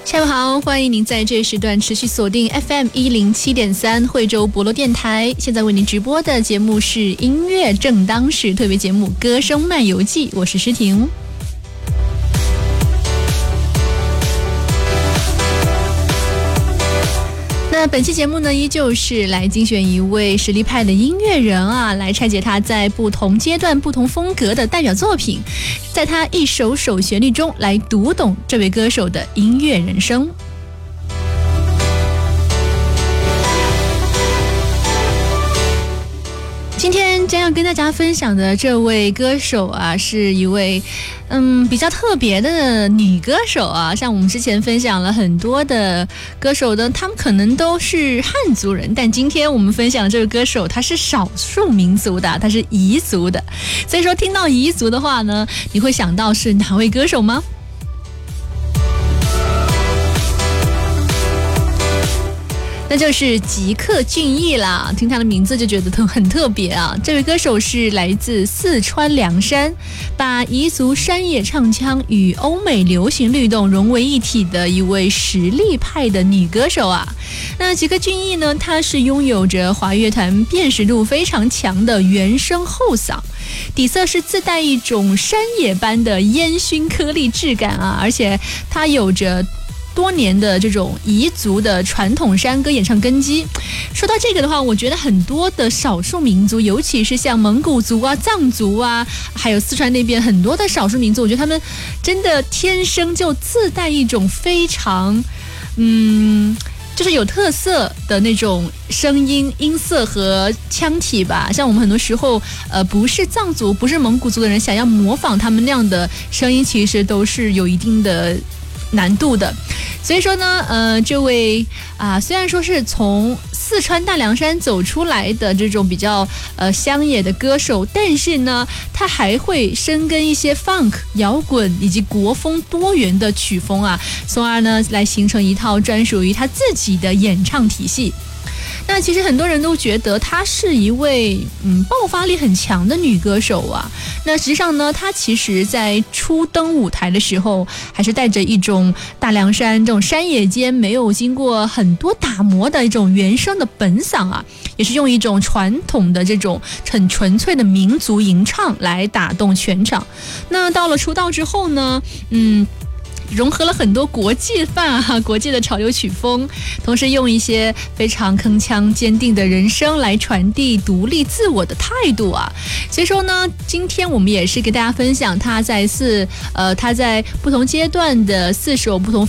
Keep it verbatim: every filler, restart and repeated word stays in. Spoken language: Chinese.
下午好，欢迎您在这时段持续锁定 F M 一零七点三惠州博罗电台。现在为您直播的节目是音乐正当时特别节目《歌声漫游记》，我是诗婷。那本期节目呢，依旧是来精选一位实力派的音乐人啊，来拆解他在不同阶段、不同风格的代表作品，在他一首首旋律中来读懂这位歌手的音乐人生。今天将要跟大家分享的这位歌手啊，是一位嗯比较特别的女歌手啊。像我们之前分享了很多的歌手的，他们可能都是汉族人，但今天我们分享的这个歌手，他是少数民族的，他是彝族的。所以说听到彝族的话呢，你会想到是哪位歌手吗？那就是吉克隽逸啦，听他的名字就觉得很特别啊。这位歌手是来自四川凉山，把彝族山野唱腔与欧美流行律动融为一体的一位实力派的女歌手啊。那吉克隽逸呢，她是拥有着华乐团辨识度非常强的原声后嗓，底色是自带一种山野般的烟熏颗粒质感啊，而且她有着多年的这种彝族的传统山歌演唱根基。说到这个的话，我觉得很多的少数民族，尤其是像蒙古族啊、藏族啊，还有四川那边很多的少数民族，我觉得他们真的天生就自带一种非常嗯就是有特色的那种声音、音色和腔体吧。像我们很多时候，呃，不是藏族、不是蒙古族的人，想要模仿他们那样的声音，其实都是有一定的难度的。所以说呢，呃，这位啊，虽然说是从四川大凉山走出来的这种比较呃乡野的歌手，但是呢，他还会深耕一些 funk、摇滚以及国风多元的曲风啊，从而呢来形成一套专属于他自己的演唱体系。那其实很多人都觉得她是一位嗯爆发力很强的女歌手啊。那实际上呢，她其实在初登舞台的时候，还是带着一种大凉山这种山野间没有经过很多打磨的一种原声的本嗓啊，也是用一种传统的这种很纯粹的民族吟唱来打动全场。那到了出道之后呢，嗯。融合了很多国际范啊，国际的潮流曲风，同时用一些非常铿锵坚定的人声来传递独立自我的态度啊。所以说呢，今天我们也是给大家分享他在四呃他在不同阶段的四首不同